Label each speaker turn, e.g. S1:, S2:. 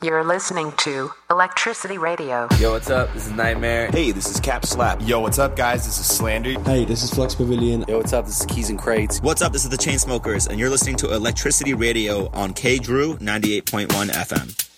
S1: You're listening to Electricity Radio.
S2: Yo, what's up? This is Nightmare.
S3: Hey, this is Cap Slap.
S4: Yo, what's up, guys? This is Slander.
S5: Hey, this is Flux Pavilion.
S6: Yo, what's up? This is Keys and Crates.
S7: What's up? This is the Chainsmokers, and you're listening to Electricity Radio on K-Drew 98.1 FM.